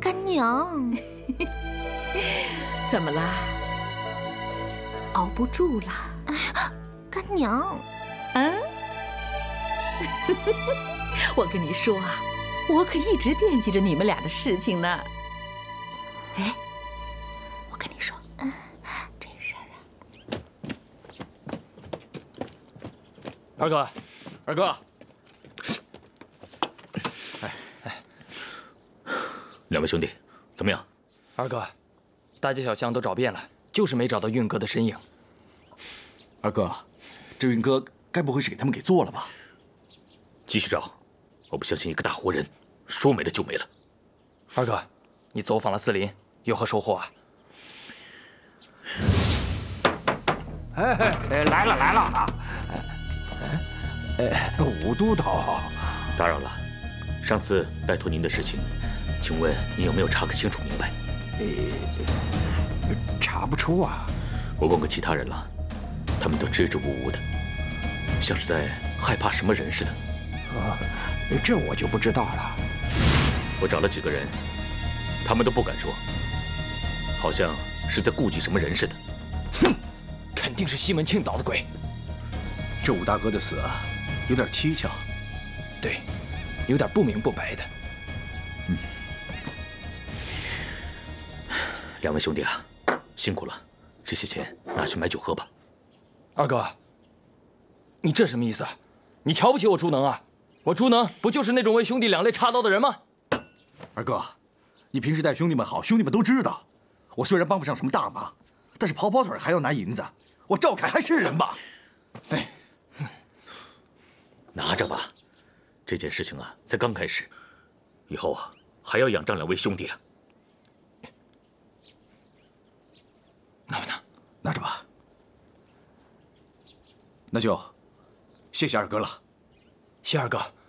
干娘， 怎么啦？熬不住了？ 哎呀，干娘， 嗯，我跟你说啊，我可一直惦记着你们俩的事情呢。哎，我跟你说，这事儿啊， 二哥， 二哥， 两位兄弟，怎么样？ 二哥，大街小巷都找遍了，就是没找到运哥的身影。 二哥，这运哥该不会是给他们给做了吧？ 继续找，我不相信一个大活人说没了就没了。 二哥，你走访了四邻，有何收获啊？ 来了啊！武都头， 打扰了，上次拜托您的事情，请问您有没有查个清楚明白？ 查不出啊。 我问过其他人了，他们都支支吾吾的，像是在害怕什么人似的。 这我就不知道了。 我找了几个人，他们都不敢说，好像是在顾忌什么人似的。 哼，肯定是西门庆捣的鬼。 这武大哥的死啊，有点蹊跷。 对，有点不明不白的。 两位兄弟啊，辛苦了，这些钱拿去买酒喝吧。 二哥，你这什么意思？你瞧不起我朱能啊？我朱能不就是那种为兄弟两肋插刀的人吗？ 二哥，你平时待兄弟们好，兄弟们都知道。我虽然帮不上什么大忙，但是跑跑腿还要拿银子，我赵凯还是人吧？哎， 拿着吧，这件事情啊才刚开始，以后啊还要仰仗两位兄弟啊。 拿不拿？ 拿着吧。那就谢谢二哥了。 谢二哥。